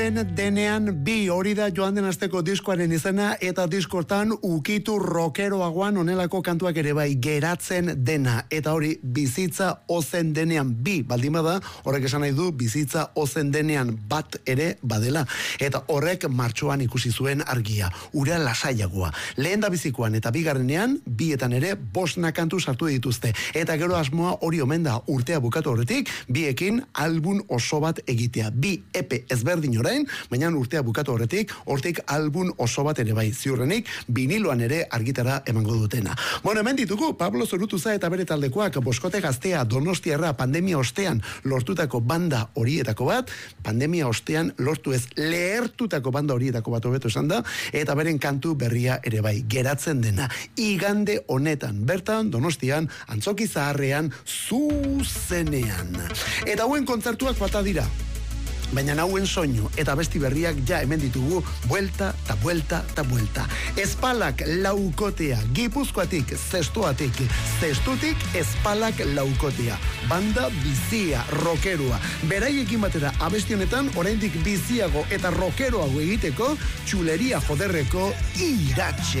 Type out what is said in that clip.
Denean bi, hori da joan den asteko diskoaren izena, eta diskortan ukitu rockeroagoan onelako kantuak ere bai, geratzen dena, eta hori bizitza ozen denean bi, baldin bada, horrek esan nahi du bizitza ozen denean bat ere badela, eta horrek martxoan ikusi zuen argia, ura lasaiagoa. Lehen da bizikoan eta bigarrenean, bietan ere 5 kantu sartu dituzte, eta gero asmoa hori omen da urtea bukatu horretik, biekin album oso bat egitea, bi epe ezberdin orain, baina urtea bukatu horretik, hortik album oso bat ere bai, ziurrenik, viniloan ere argitara emango dutena. Bueno, hemen ditugu, Pablo Zorutuza eta bere taldekoak, Boskote Gaztea, Donostiarra, pandemia ostean lortutako banda horietako bat, pandemia ostean lortu ez lehertutako banda horietako bat hobeto esan da, eta beren kantu berria ere bai, geratzen dena. Igande honetan, bertan, Donostian, Antzoki Zaharrean, zuzenean. Eta hauen kontzertuak falta dira. Baina hauen soinu eta besti berriak ja hemen ditugu, buelta ta buelta ta buelta. Espalak laukotea, Gipuzkoatik, zestutik espalak laukotea. Banda bizia, rockerua. Beraiekin batera abesti honetan oraindik biziago eta rockeroago egiteko txuleria joderreko iratxe.